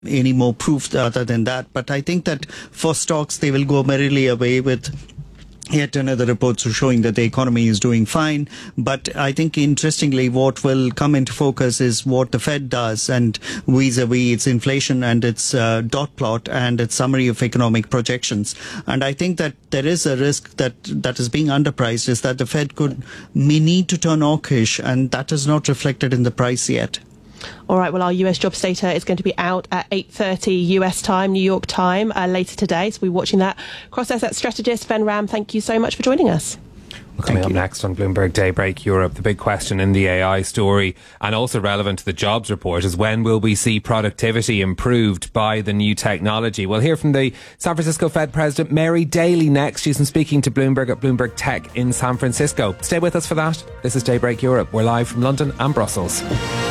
any more proof other than that. But I think that for stocks, they will go merrily away with yet another report showing that the economy is doing fine. But I think, interestingly, what will come into focus is what the Fed does, and vis-a-vis its inflation and its dot plot and its summary of economic projections. And I think that there is a risk that is being underpriced, is that the Fed may need to turn hawkish, and that is not reflected in the price yet. All right, well, our US jobs data is going to be out at 8:30 US time, New York time, later today. So we'll be watching that. Cross-asset strategist Ben Ram, thank you so much for joining us. Coming up next on Bloomberg Daybreak Europe, the big question in the AI story, and also relevant to the jobs report, is when will we see productivity improved by the new technology? We'll hear from the San Francisco Fed President Mary Daly next. She's been speaking to Bloomberg at Bloomberg Tech in San Francisco. Stay with us for that. This is Daybreak Europe. We're live from London and Brussels.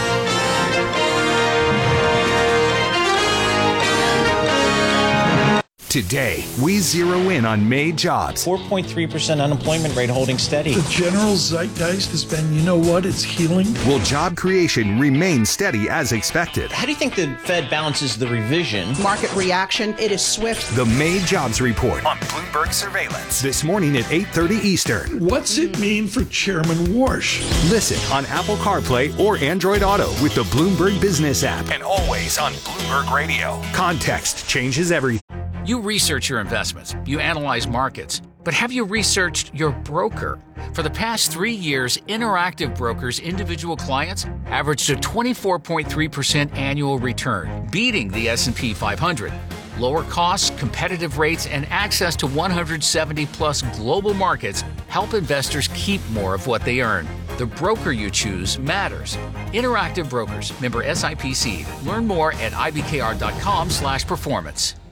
Today, we zero in on May jobs. 4.3% unemployment rate holding steady. The general zeitgeist has been, you know what, it's healing. Will job creation remain steady as expected? How do you think the Fed balances the revision? Market reaction, it is swift. The May jobs report on Bloomberg Surveillance. This morning at 8:30 Eastern. What's it mean for Chairman Warsh? Listen on Apple CarPlay or Android Auto with the Bloomberg Business app. And always on Bloomberg Radio. Context changes everything. You research your investments, you analyze markets, but have you researched your broker? For the past 3 years, Interactive Brokers' individual clients averaged a 24.3% annual return, beating the S&P 500. Lower costs, competitive rates, and access to 170-plus global markets help investors keep more of what they earn. The broker you choose matters. Interactive Brokers, member SIPC. Learn more at ibkr.com/performance.